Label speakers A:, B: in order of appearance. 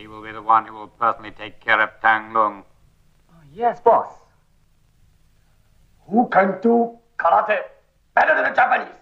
A: He will be the one who will personally take care of Tang Lung.
B: Yes, boss.
C: Who can do karate better than the Japanese?